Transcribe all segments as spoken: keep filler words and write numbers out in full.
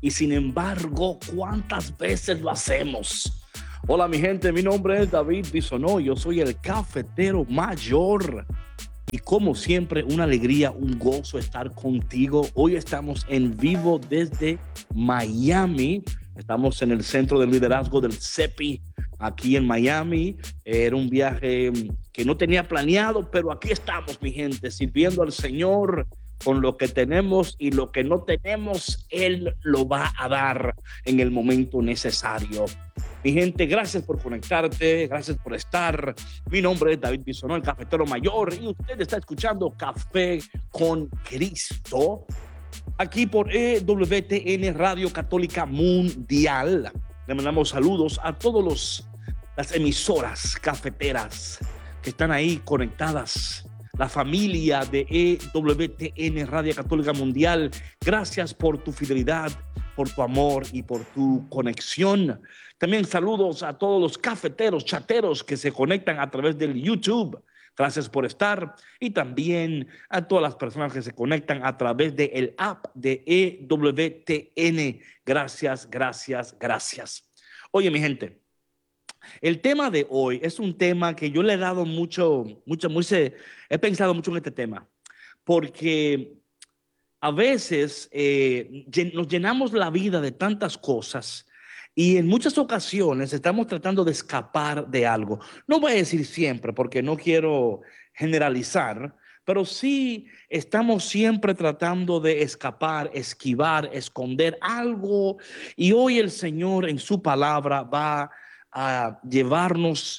y sin embargo, ¿cuántas veces lo hacemos? Hola mi gente, mi nombre es David Bisonó, yo soy el cafetero mayor. Y como siempre, una alegría, un gozo estar contigo. Hoy estamos en vivo desde Miami. Estamos en el Centro de Liderazgo del CEPI, aquí en Miami. Era un viaje que no tenía planeado, pero aquí estamos, mi gente, sirviendo al Señor con lo que tenemos, y lo que no tenemos, Él lo va a dar en el momento necesario. Mi gente, gracias por conectarte, gracias por estar. Mi nombre es David Bisonó, el cafetero mayor, y usted está escuchando Café con Cristo, aquí por E W T N Radio Católica Mundial. Le mandamos saludos a todos los las emisoras cafeteras que están ahí conectadas. La familia de E W T N Radio Católica Mundial, gracias por tu fidelidad, por tu amor y por tu conexión. También saludos a todos los cafeteros, chateros que se conectan a través del YouTube. Gracias por estar. Y también a todas las personas que se conectan a través del app de E W T N. Gracias, gracias, gracias. Oye, mi gente, el tema de hoy es un tema que yo le he dado mucho, mucho, mucho, he pensado mucho en este tema, porque a veces eh, nos llenamos la vida de tantas cosas y en muchas ocasiones estamos tratando de escapar de algo. No voy a decir siempre porque no quiero generalizar, pero sí estamos siempre tratando de escapar, esquivar, esconder algo. Y hoy el Señor en su palabra va a llevarnos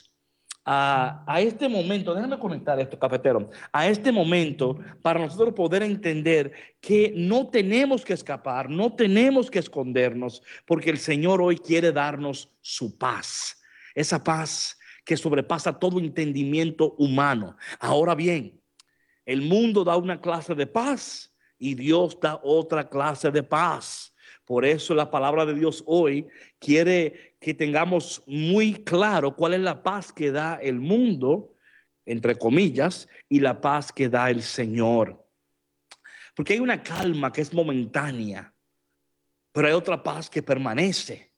a, a este momento. Déjame conectar esto, cafetero, a este momento para nosotros poder entender que no tenemos que escapar, no tenemos que escondernos, porque el Señor hoy quiere darnos su paz, esa paz que sobrepasa todo entendimiento humano. Ahora bien, el mundo da una clase de paz y Dios da otra clase de paz. Por eso la palabra de Dios hoy quiere que tengamos muy claro cuál es la paz que da el mundo, entre comillas, y la paz que da el Señor. Porque hay una calma que es momentánea, pero hay otra paz que permanece.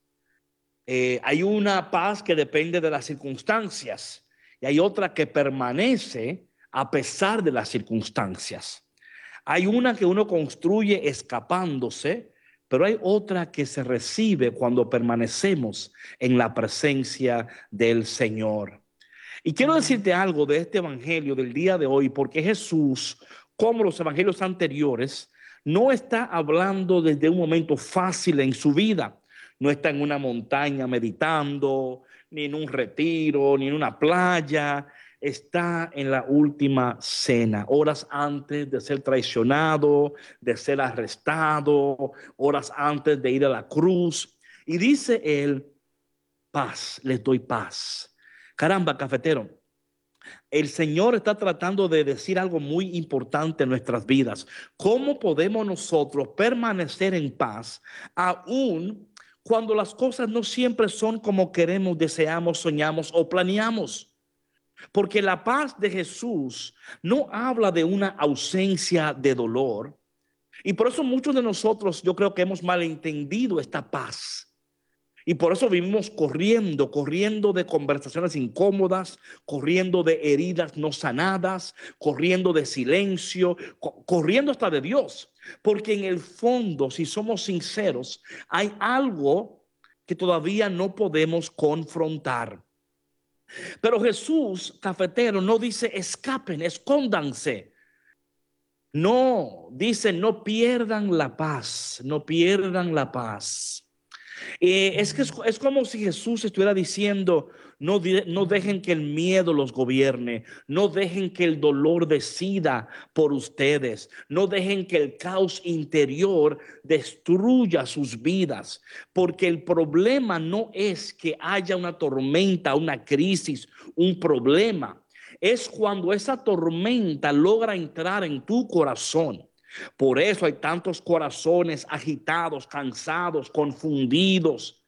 Eh, hay una paz que depende de las circunstancias y hay otra que permanece a pesar de las circunstancias. Hay una que uno construye escapándose, pero hay otra que se recibe cuando permanecemos en la presencia del Señor. Y quiero decirte algo de este evangelio del día de hoy, porque Jesús, como los evangelios anteriores, no está hablando desde un momento fácil en su vida. No está en una montaña meditando, ni en un retiro, ni en una playa. Está en la última cena, horas antes de ser traicionado, de ser arrestado, horas antes de ir a la cruz. Y dice él, paz, les doy paz. Caramba, cafetero, el Señor está tratando de decir algo muy importante en nuestras vidas. ¿Cómo podemos nosotros permanecer en paz aún cuando las cosas no siempre son como queremos, deseamos, soñamos o planeamos? Porque la paz de Jesús no habla de una ausencia de dolor. Y por eso muchos de nosotros, yo creo que hemos malentendido esta paz. Y por eso vivimos corriendo, corriendo de conversaciones incómodas, corriendo de heridas no sanadas, corriendo de silencio, co- corriendo hasta de Dios. Porque en el fondo, si somos sinceros, hay algo que todavía no podemos confrontar. Pero Jesús, cafetero, no dice escapen, escóndanse. No, dice no pierdan la paz, no pierdan la paz. Eh, es que es, es como si Jesús estuviera diciendo, no, de- no dejen que el miedo los gobierne, no dejen que el dolor decida por ustedes, no dejen que el caos interior destruya sus vidas, porque el problema no es que haya una tormenta, una crisis, un problema, es cuando esa tormenta logra entrar en tu corazón. Por eso hay tantos corazones agitados, cansados, confundidos,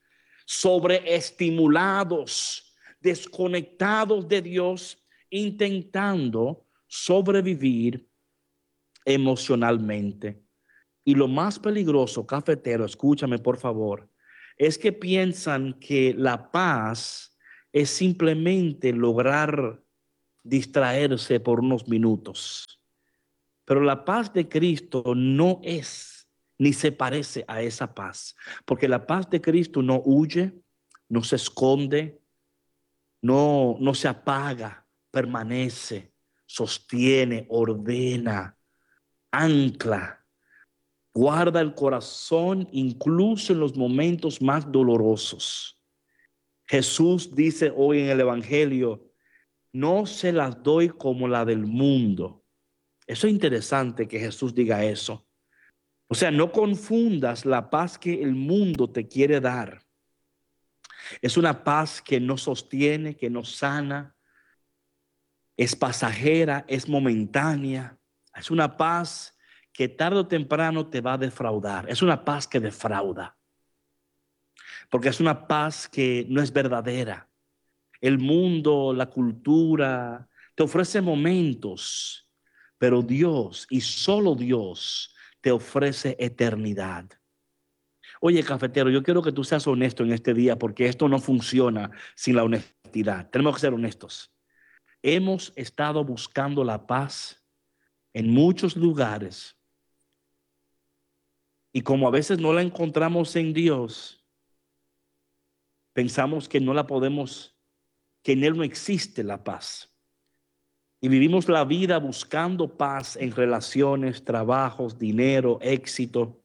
sobreestimulados, desconectados de Dios, intentando sobrevivir emocionalmente. Y lo más peligroso, cafetero, escúchame por favor, es que piensan que la paz es simplemente lograr distraerse por unos minutos. Pero la paz de Cristo no es ni se parece a esa paz, porque la paz de Cristo no huye, no se esconde, no, no se apaga, permanece, sostiene, ordena, ancla. Guarda el corazón incluso en los momentos más dolorosos. Jesús dice hoy en el Evangelio, no se las doy como la del mundo. Eso es interesante que Jesús diga eso. O sea, no confundas la paz que el mundo te quiere dar. Es una paz que no sostiene, que no sana, es pasajera, es momentánea. Es una paz que tarde o temprano te va a defraudar. Es una paz que defrauda. Porque es una paz que no es verdadera. El mundo, la cultura, te ofrece momentos, pero Dios y solo Dios te ofrece eternidad. Oye, cafetero, yo quiero que tú seas honesto en este día porque esto no funciona sin la honestidad. Tenemos que ser honestos. Hemos estado buscando la paz en muchos lugares y como a veces no la encontramos en Dios, pensamos que no la podemos, que en Él no existe la paz. Y vivimos la vida buscando paz en relaciones, trabajos, dinero, éxito.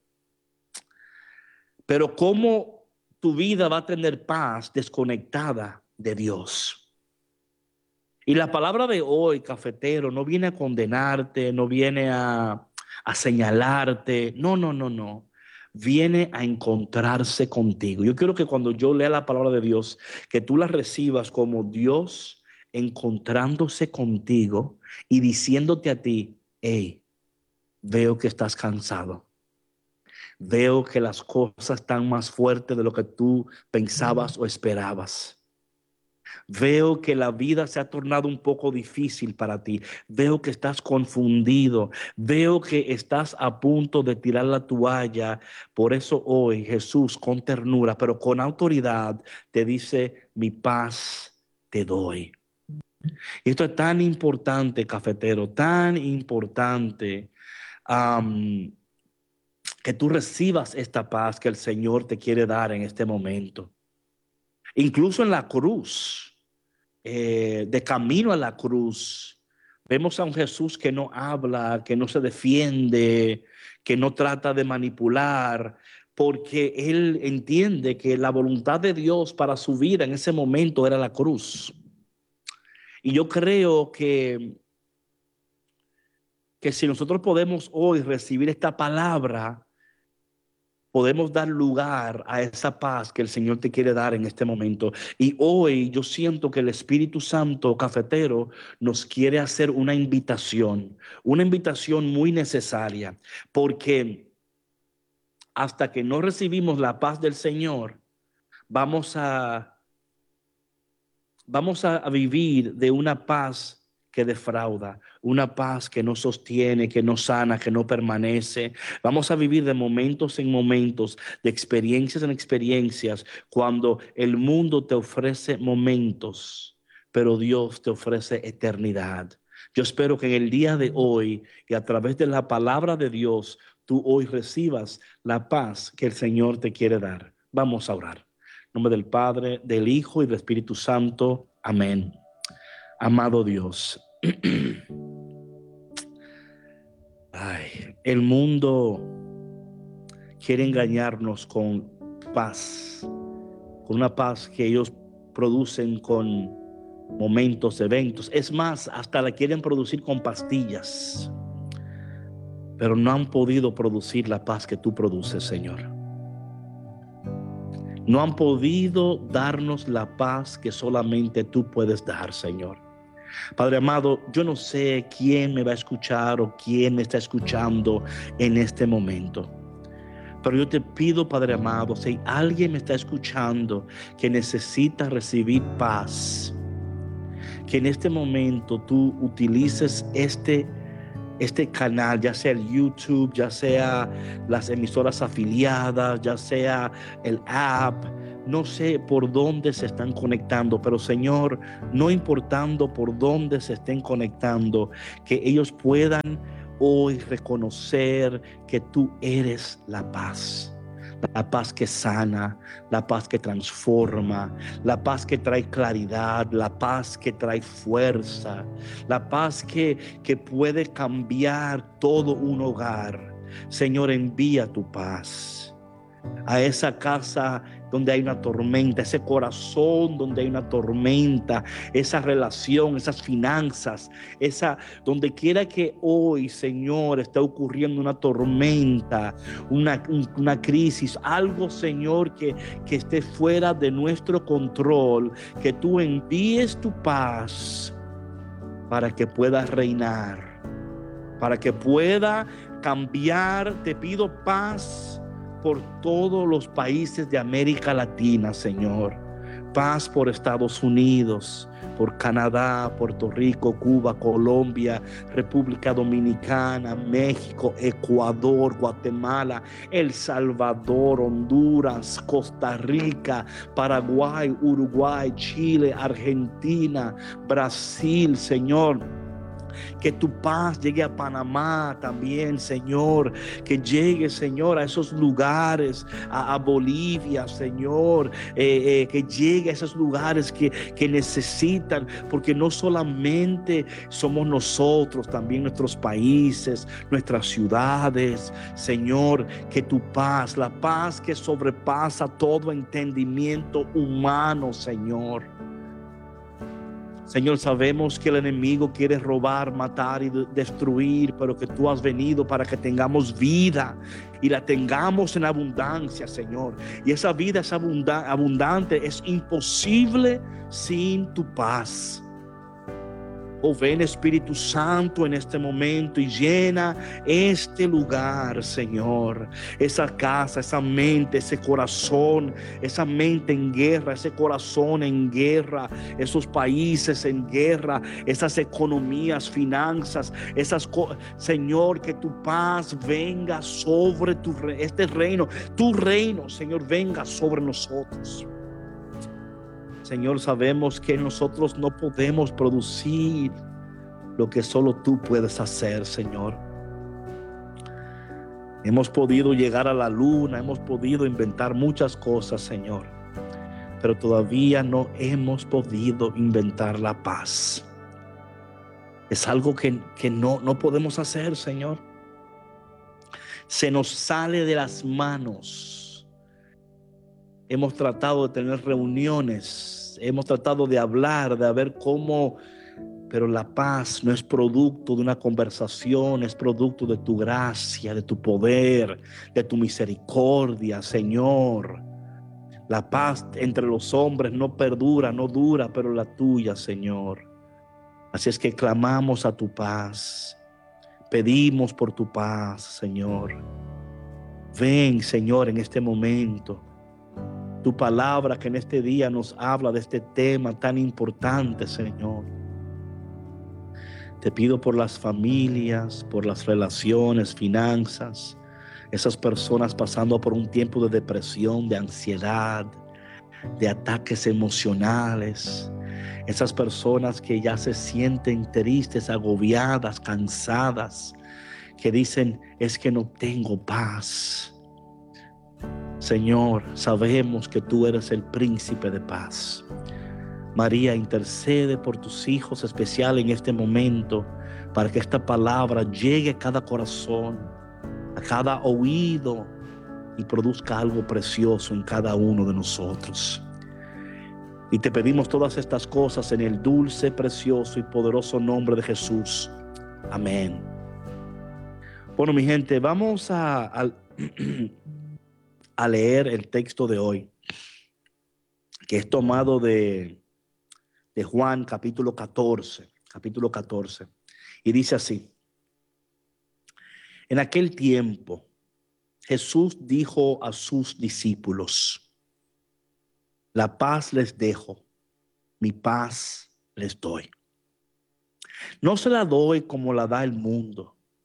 Pero ¿cómo tu vida va a tener paz desconectada de Dios? Y la palabra de hoy, cafetero, no viene a condenarte, no viene a, a señalarte. No, no, no, no. Viene a encontrarse contigo. Yo quiero que cuando yo lea la palabra de Dios, que tú la recibas como Dios encontrándose contigo y diciéndote a ti, hey, veo que estás cansado. Veo que las cosas están más fuertes de lo que tú pensabas o esperabas. Veo que la vida se ha tornado un poco difícil para ti. Veo que estás confundido. Veo que estás a punto de tirar la toalla. Por eso hoy Jesús con ternura, pero con autoridad, te dice, mi paz te doy. Y esto es tan importante, cafetero, tan importante um, que tú recibas esta paz que el Señor te quiere dar en este momento. Incluso en la cruz, eh, de camino a la cruz, vemos a un Jesús que no habla, que no se defiende, que no trata de manipular, porque Él entiende que la voluntad de Dios para su vida en ese momento era la cruz. Y yo creo que, que si nosotros podemos hoy recibir esta palabra, podemos dar lugar a esa paz que el Señor te quiere dar en este momento. Y hoy yo siento que el Espíritu Santo, cafetero, nos quiere hacer una invitación, una invitación muy necesaria, porque hasta que no recibimos la paz del Señor, vamos a Vamos a, a vivir de una paz que defrauda, una paz que no sostiene, que no sana, que no permanece. Vamos a vivir de momentos en momentos, de experiencias en experiencias, cuando el mundo te ofrece momentos, pero Dios te ofrece eternidad. Yo espero que en el día de hoy y a través de la palabra de Dios, tú hoy recibas la paz que el Señor te quiere dar. Vamos a orar. En nombre del Padre, del Hijo y del Espíritu Santo. Amén. Amado Dios. Ay, el mundo quiere engañarnos con paz, con una paz que ellos producen con momentos, eventos. Es más, hasta la quieren producir con pastillas, pero no han podido producir la paz que tú produces, Señor. No han podido darnos la paz que solamente tú puedes dar, Señor. Padre amado, yo no sé quién me va a escuchar o quién me está escuchando en este momento. Pero yo te pido, Padre amado, si alguien me está escuchando que necesita recibir paz, que en este momento tú utilices este este canal, ya sea el YouTube, ya sea las emisoras afiliadas, ya sea el app, no sé por dónde se están conectando, pero Señor, no importando por dónde se estén conectando, que ellos puedan hoy reconocer que tú eres la paz. La paz que sana, la paz que transforma, la paz que trae claridad, la paz que trae fuerza, la paz que, que puede cambiar todo un hogar. Señor, envía tu paz a esa casa donde hay una tormenta, ese corazón donde hay una tormenta, esa relación, esas finanzas, esa donde quiera que hoy, Señor, está ocurriendo una tormenta, una, una crisis, algo, Señor, que, que esté fuera de nuestro control, que tú envíes tu paz para que pueda reinar, para que pueda cambiar. Te pido paz por todos los países de América Latina, Señor. Paz por Estados Unidos, por Canadá, Puerto Rico, Cuba, Colombia, República Dominicana, México, Ecuador, Guatemala, El Salvador, Honduras, Costa Rica, Paraguay, Uruguay, Chile, Argentina, Brasil, Señor. Que tu paz llegue a Panamá también, Señor. Que llegue, Señor, a esos lugares, a, a Bolivia, Señor. Eh, eh, que llegue a esos lugares que, que necesitan, porque no solamente somos nosotros, también nuestros países, nuestras ciudades, Señor. Que tu paz, la paz que sobrepasa todo entendimiento humano, Señor. Señor, sabemos que el enemigo quiere robar, matar y destruir, pero que tú has venido para que tengamos vida y la tengamos en abundancia, Señor. Y esa vida es abundante, es imposible sin tu paz. Oh, ven Espíritu Santo en este momento y llena este lugar, Señor. Esa casa, esa mente, ese corazón, esa mente en guerra, ese corazón en guerra, esos países en guerra, esas economías, finanzas, esas cosas. Señor, que tu paz venga sobre tu re este reino, tu reino, Señor, venga sobre nosotros. Señor, sabemos que nosotros no podemos producir lo que solo tú puedes hacer, Señor. Hemos podido llegar a la luna, hemos podido inventar muchas cosas, Señor, pero todavía no hemos podido inventar la paz. Es algo que, que no, no podemos hacer, Señor. Se nos sale de las manos. Hemos tratado de tener reuniones, hemos tratado de hablar, de ver cómo, pero la paz no es producto de una conversación, es producto de tu gracia, de tu poder, de tu misericordia, Señor. La paz entre los hombres no perdura, no dura, pero la tuya, Señor. Así es que clamamos a tu paz, pedimos por tu paz, Señor. Ven, Señor, en este momento. Tu palabra que en este día nos habla de este tema tan importante, Señor. Te pido por las familias, por las relaciones, finanzas, esas personas pasando por un tiempo de depresión, de ansiedad, de ataques emocionales, esas personas que ya se sienten tristes, agobiadas, cansadas, que dicen, es que no tengo paz. Señor, sabemos que tú eres el príncipe de paz. María, intercede por tus hijos especial en este momento para que esta palabra llegue a cada corazón, a cada oído y produzca algo precioso en cada uno de nosotros. Y te pedimos todas estas cosas en el dulce, precioso y poderoso nombre de Jesús. Amén. Bueno, mi gente, vamos a... a a leer el texto de hoy, que es tomado de, de Juan capítulo catorce, capítulo catorce, y dice así: en aquel tiempo Jesús dijo a sus discípulos, la paz les dejo, mi paz les doy. No se la doy como la da el mundo.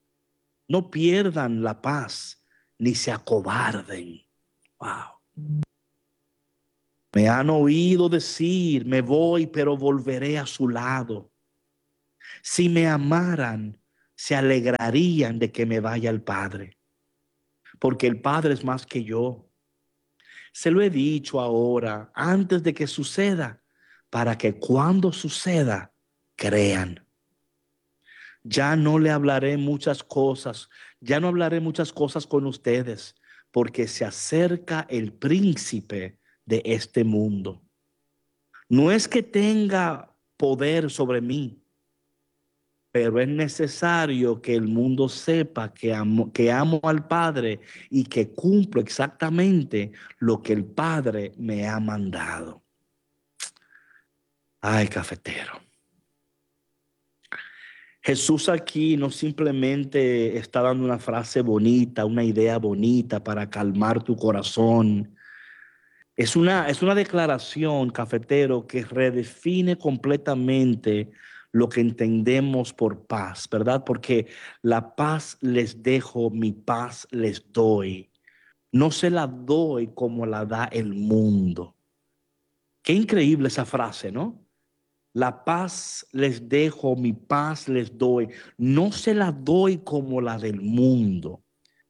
No pierdan la paz, ni se acobarden. Wow. Me han oído decir, me voy, pero volveré a su lado. Si me amaran, se alegrarían de que me vaya al Padre, porque el Padre es más que yo. Se lo he dicho ahora, antes de que suceda, para que cuando suceda, crean. Ya no le hablaré muchas cosas, ya no hablaré muchas cosas con ustedes, porque se acerca el príncipe de este mundo. No es que tenga poder sobre mí, pero es necesario que el mundo sepa que amo, que amo al Padre y que cumplo exactamente lo que el Padre me ha mandado. Ay, cafetero. Jesús aquí no simplemente está dando una frase bonita, una idea bonita para calmar tu corazón. Es una, es una declaración, cafetero, que redefine completamente lo que entendemos por paz, ¿verdad? Porque la paz les dejo, mi paz les doy. No se la doy como la da el mundo. Qué increíble esa frase, ¿no? La paz les dejo, mi paz les doy. No se la doy como la del mundo.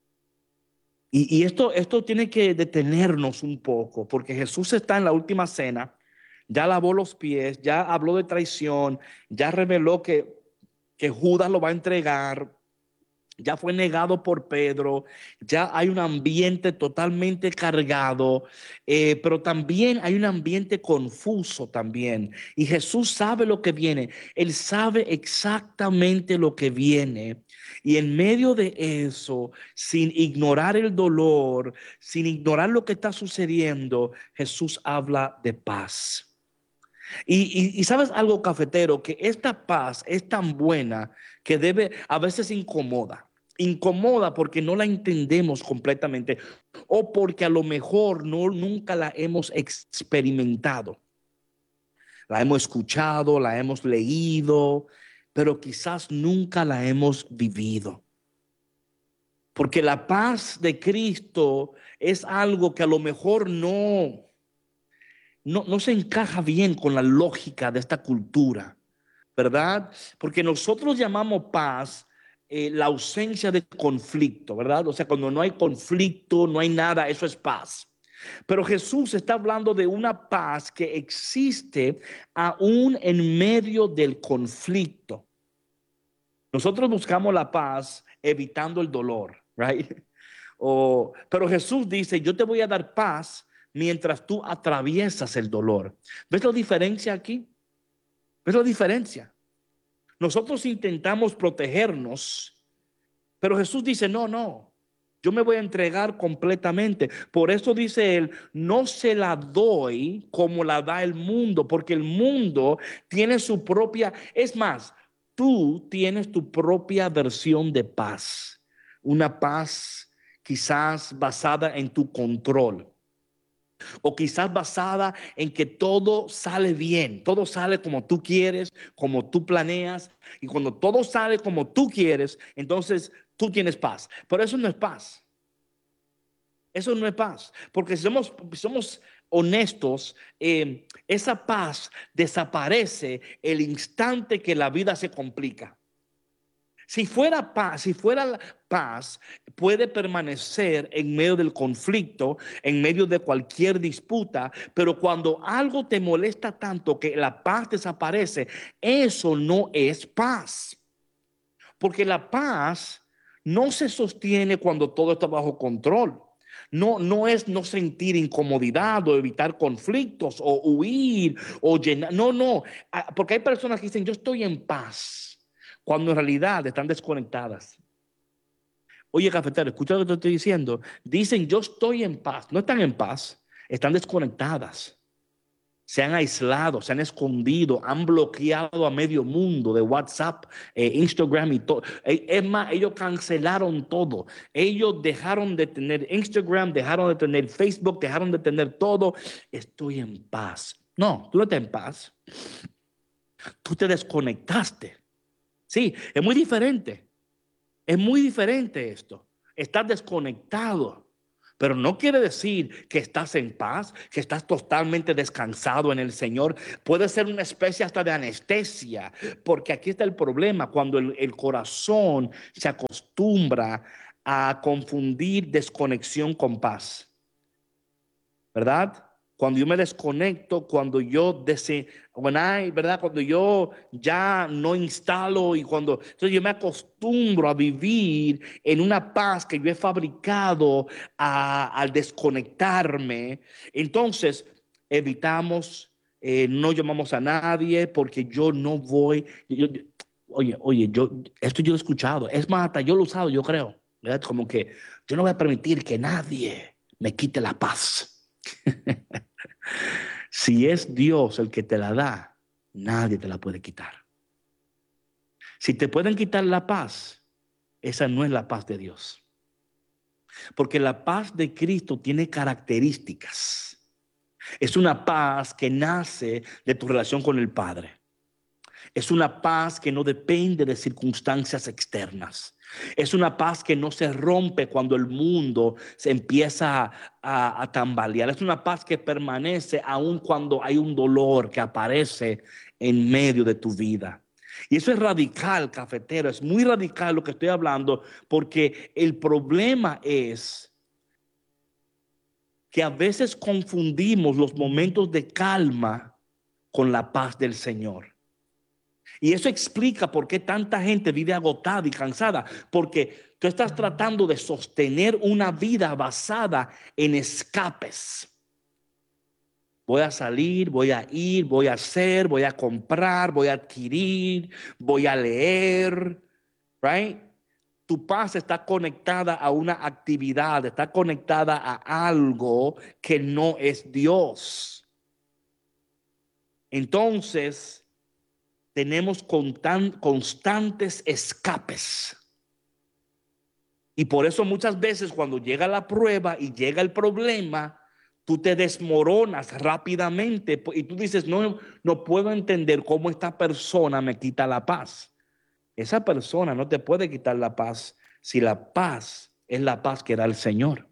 Y, y esto, esto tiene que detenernos un poco, porque Jesús está en la última cena, ya lavó los pies, ya habló de traición, ya reveló que, que Judas lo va a entregar, ya fue negado por Pedro, ya hay un ambiente totalmente cargado, eh, pero también hay un ambiente confuso también. Y Jesús sabe lo que viene, Él sabe exactamente lo que viene. Y en medio de eso, sin ignorar el dolor, sin ignorar lo que está sucediendo, Jesús habla de paz. Y, y, y sabes algo, cafetero, que esta paz es tan buena que debe, a veces incomoda. Incomoda porque no la entendemos completamente o porque a lo mejor no, nunca la hemos experimentado. La hemos escuchado, la hemos leído, pero quizás nunca la hemos vivido. Porque la paz de Cristo es algo que a lo mejor no, no, no se encaja bien con la lógica de esta cultura, ¿verdad? Porque nosotros llamamos paz eh, la ausencia de conflicto, ¿verdad? O sea, cuando no hay conflicto, no hay nada, eso es paz. Pero Jesús está hablando de una paz que existe aún en medio del conflicto. Nosotros buscamos la paz evitando el dolor, right? O, pero Jesús dice, yo te voy a dar paz mientras tú atraviesas el dolor. ¿Ves la diferencia aquí? ¿Ves la diferencia? Nosotros intentamos protegernos, pero Jesús dice, no, no, yo me voy a entregar completamente. Por eso dice él, no se la doy como la da el mundo, porque el mundo tiene su propia, es más, tú tienes tu propia versión de paz, una paz quizás basada en tu control. O quizás basada en que todo sale bien, todo sale como tú quieres, como tú planeas, y cuando todo sale como tú quieres, entonces tú tienes paz. Pero eso no es paz. Eso no es paz, porque si somos, somos honestos, eh, esa paz desaparece el instante que la vida se complica. Si fuera paz, si fuera la paz, puede permanecer en medio del conflicto, en medio de cualquier disputa, pero cuando algo te molesta tanto que la paz desaparece, eso no es paz. Porque la paz no se sostiene cuando todo está bajo control. No, no es no sentir incomodidad o evitar conflictos o huir o llenar. No, no. Porque hay personas que dicen, yo estoy en paz, cuando en realidad están desconectadas. Oye, cafetero, escucha lo que te estoy diciendo. Dicen, yo estoy en paz. No están en paz, están desconectadas. Se han aislado, se han escondido, han bloqueado a medio mundo de WhatsApp, eh, Instagram y todo. Es más, ellos cancelaron todo. Ellos dejaron de tener Instagram, dejaron de tener Facebook, dejaron de tener todo. Estoy en paz. No, tú no estás en paz. Tú te desconectaste. Sí, es muy diferente. Es muy diferente esto. Estás desconectado. Pero no quiere decir que estás en paz, que estás totalmente descansado en el Señor. Puede ser una especie hasta de anestesia, porque aquí está el problema. Cuando el, el corazón se acostumbra a confundir desconexión con paz, ¿verdad? Cuando yo me desconecto, cuando yo dese, when I, ¿verdad? Cuando yo ya no instalo y cuando entonces yo me acostumbro a vivir en una paz que yo he fabricado a, al desconectarme, entonces evitamos, eh, no llamamos a nadie porque yo no voy. Yo, yo, oye, oye, yo esto yo lo he escuchado. Es más, hasta yo lo he usado, yo creo, ¿verdad? Como que yo no voy a permitir que nadie me quite la paz. Si es Dios el que te la da, nadie te la puede quitar. Si te pueden quitar la paz, esa no es la paz de Dios. Porque la paz de Cristo tiene características. Es una paz que nace de tu relación con el Padre. Es una paz que no depende de circunstancias externas. Es una paz que no se rompe cuando el mundo se empieza a, a tambalear. Es una paz que permanece aun cuando hay un dolor que aparece en medio de tu vida. Y eso es radical, cafetero. Es muy radical lo que estoy hablando, porque el problema es que a veces confundimos los momentos de calma con la paz del Señor. Y eso explica por qué tanta gente vive agotada y cansada, porque tú estás tratando de sostener una vida basada en escapes. Voy a salir, voy a ir, voy a hacer, voy a comprar, voy a adquirir, voy a leer, right? Tu paz está conectada a una actividad, está conectada a algo que no es Dios. Entonces, tenemos constan- constantes escapes. Y por eso muchas veces cuando llega la prueba y llega el problema, tú te desmoronas rápidamente y tú dices, no, no puedo entender cómo esta persona me quita la paz. Esa persona no te puede quitar la paz si la paz es la paz que da el Señor.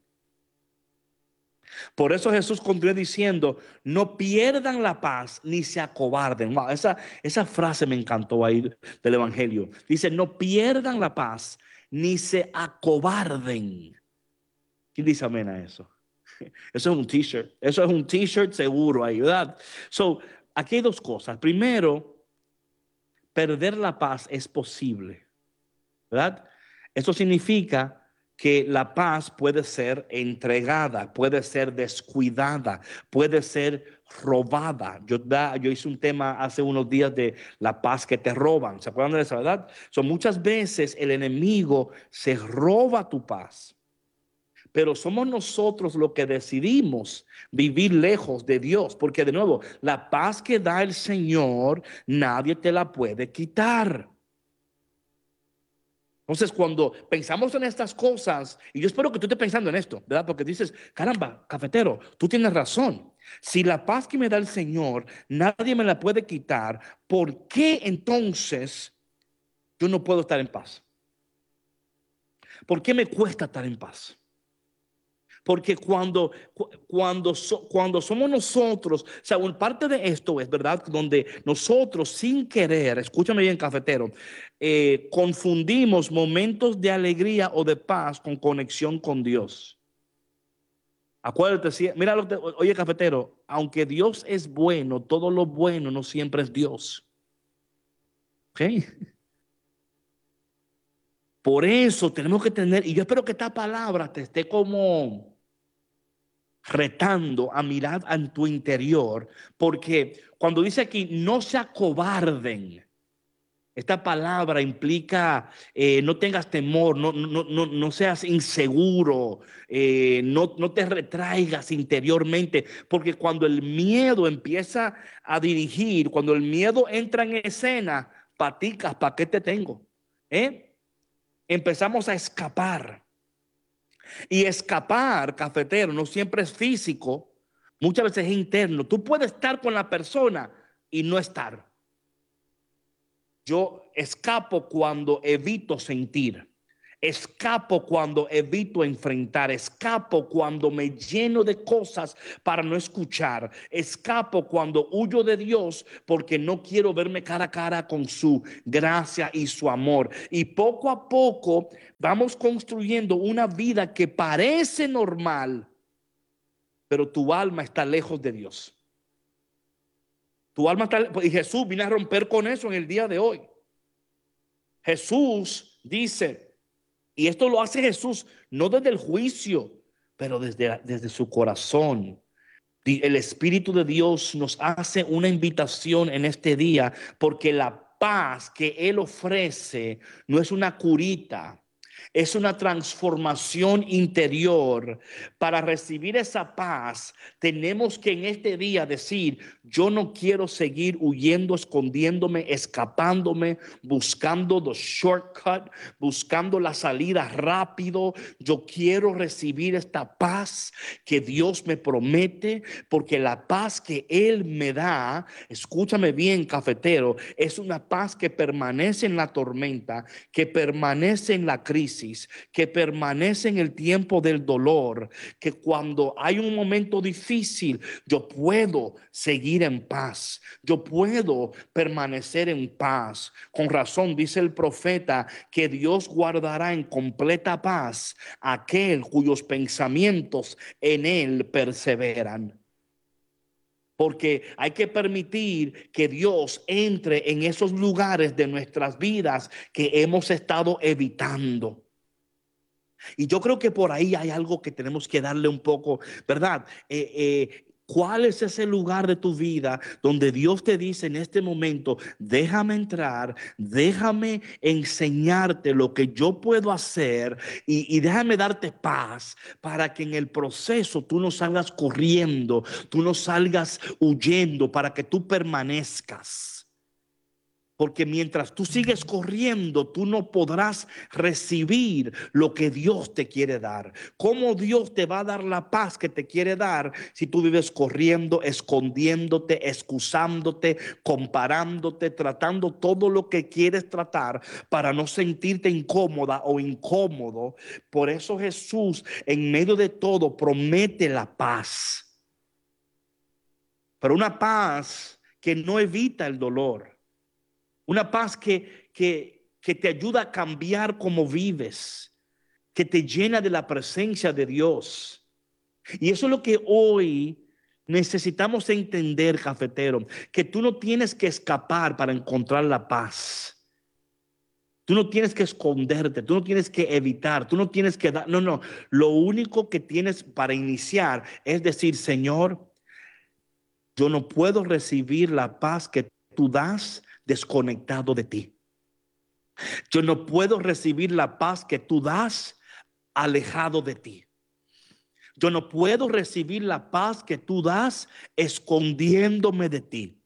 Por eso Jesús continúa diciendo, no pierdan la paz ni se acobarden. Wow, esa, esa frase me encantó ahí del Evangelio. Dice, no pierdan la paz ni se acobarden. ¿Quién dice amén a eso? Eso es un t-shirt. Eso es un t-shirt seguro ahí, ¿verdad? So, aquí hay dos cosas. Primero, perder la paz es posible, ¿verdad? Eso significa que la paz puede ser entregada, puede ser descuidada, puede ser robada. Yo, da, yo hice un tema hace unos días de la paz que te roban. ¿Se acuerdan de esa, verdad? So, muchas veces el enemigo se roba tu paz. Pero somos nosotros los que decidimos vivir lejos de Dios. Porque de nuevo, la paz que da el Señor, nadie te la puede quitar. Entonces, cuando pensamos en estas cosas, y yo espero que tú estés pensando en esto, ¿verdad? Porque dices, caramba, cafetero, tú tienes razón. Si la paz que me da el Señor, nadie me la puede quitar, ¿por qué entonces yo no puedo estar en paz? ¿Por qué me cuesta estar en paz? Porque cuando, cuando, cuando somos nosotros, o sea, parte de esto es, ¿verdad? Donde nosotros sin querer, escúchame bien, cafetero, eh, confundimos momentos de alegría o de paz con conexión con Dios. Acuérdate, si, mira, lo que, oye, cafetero, aunque Dios es bueno, todo lo bueno no siempre es Dios. ¿Ok? Por eso tenemos que tener, y yo espero que esta palabra te esté como retando a mirar en tu interior, porque cuando dice aquí no se acobarden, esta palabra implica eh, no tengas temor, no, no, no, no seas inseguro, eh, no, no te retraigas interiormente, porque cuando el miedo empieza a dirigir, cuando el miedo entra en escena, paticas, ¿para qué te tengo? ¿Eh? Empezamos a escapar. Y escapar, cafetero, no siempre es físico, muchas veces es interno. Tú puedes estar con la persona y no estar. Yo escapo cuando evito sentir. Escapo cuando evito enfrentar. Escapo cuando me lleno de cosas para no escuchar. Escapo cuando huyo de Dios porque no quiero verme cara a cara con su gracia y su amor. Y poco a poco vamos construyendo una vida que parece normal, pero tu alma está lejos de Dios. Tu alma está, y Jesús viene a romper con eso en el día de hoy. Jesús dice, y esto lo hace Jesús no desde el juicio, pero desde, desde su corazón. El Espíritu de Dios nos hace una invitación en este día, porque la paz que Él ofrece no es una curita. Es una transformación interior. Para recibir esa paz, tenemos que en este día decir: yo no quiero seguir huyendo, escondiéndome, escapándome, buscando the shortcut, buscando la salida rápido. Yo quiero recibir esta paz que Dios me promete, porque la paz que Él me da, escúchame bien, cafetero, es una paz que permanece en la tormenta, que permanece en la crisis, que permanece en el tiempo del dolor, que cuando hay un momento difícil yo puedo seguir en paz, yo puedo permanecer en paz. Con razón dice el profeta que Dios guardará en completa paz aquel cuyos pensamientos en Él perseveran. Porque hay que permitir que Dios entre en esos lugares de nuestras vidas que hemos estado evitando. Y yo creo que por ahí hay algo que tenemos que darle un poco, ¿verdad? Eh, eh, ¿Cuál es ese lugar de tu vida donde Dios te dice en este momento: déjame entrar, déjame enseñarte lo que yo puedo hacer y, y déjame darte paz, para que en el proceso tú no salgas corriendo, tú no salgas huyendo, para que tú permanezcas? Porque mientras tú sigues corriendo, tú no podrás recibir lo que Dios te quiere dar. ¿Cómo Dios te va a dar la paz que te quiere dar si tú vives corriendo, escondiéndote, excusándote, comparándote, tratando todo lo que quieres tratar para no sentirte incómoda o incómodo? Por eso Jesús, en medio de todo, promete la paz. Pero una paz que no evita el dolor. Una paz que, que, que te ayuda a cambiar cómo vives, que te llena de la presencia de Dios. Y eso es lo que hoy necesitamos entender, cafetero, que tú no tienes que escapar para encontrar la paz. Tú no tienes que esconderte, tú no tienes que evitar, tú no tienes que dar, no, no. Lo único que tienes para iniciar es decir: Señor, yo no puedo recibir la paz que tú das desconectado de ti. Yo no puedo recibir la paz que tú das alejado de ti. Yo no puedo recibir la paz que tú das escondiéndome de ti.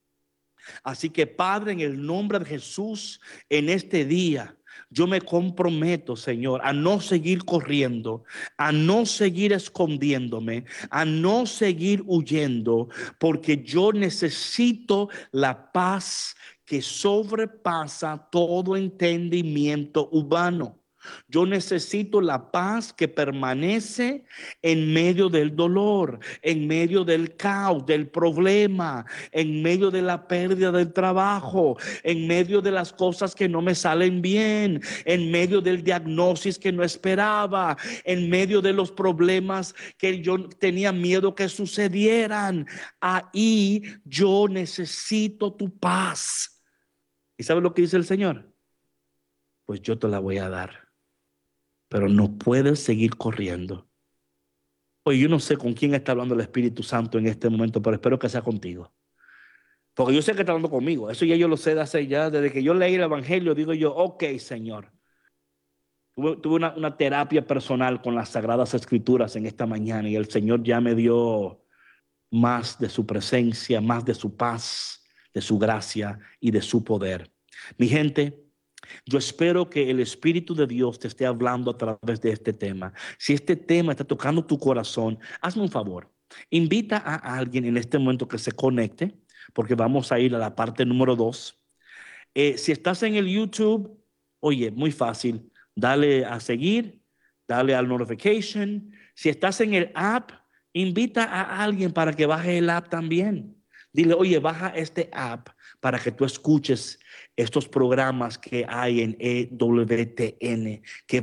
Así que, Padre, en el nombre de Jesús, en este día, yo me comprometo, Señor, a no seguir corriendo, a no seguir escondiéndome, a no seguir huyendo, porque yo necesito la paz que sobrepasa todo entendimiento humano. Yo necesito la paz que permanece en medio del dolor, en medio del caos, del problema, en medio de la pérdida del trabajo, en medio de las cosas que no me salen bien, en medio del diagnóstico que no esperaba, en medio de los problemas que yo tenía miedo que sucedieran. Ahí yo necesito tu paz. ¿Y sabes lo que dice el Señor? Pues yo te la voy a dar. Pero no puedes seguir corriendo. Oye, yo no sé con quién está hablando el Espíritu Santo en este momento, pero espero que sea contigo. Porque yo sé que está hablando conmigo. Eso ya yo lo sé de hace ya, desde que yo leí el Evangelio, digo yo: ok, Señor. Tuve, tuve una, una terapia personal con las Sagradas Escrituras en esta mañana, y el Señor ya me dio más de su presencia, más de su paz, de su gracia y de su poder. Mi gente, yo espero que el Espíritu de Dios te esté hablando a través de este tema. Si este tema está tocando tu corazón, hazme un favor. Invita a alguien en este momento que se conecte, porque vamos a ir a la parte número dos. Eh, si estás en el YouTube, oye, muy fácil. Dale a seguir, dale al notification. Si estás en el app, invita a alguien para que baje el app también. Dile, oye, baja este app para que tú escuches estos programas que hay en E W T N, que